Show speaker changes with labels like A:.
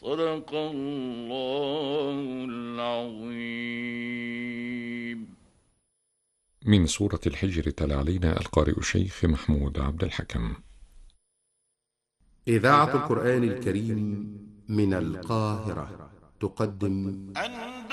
A: صدق الله العظيم.
B: من سورة الحجر تلا علينا القارئ الشيخ محمود عبد الحكم.
C: إذاعة القرآن الكريم من القاهرة تقدم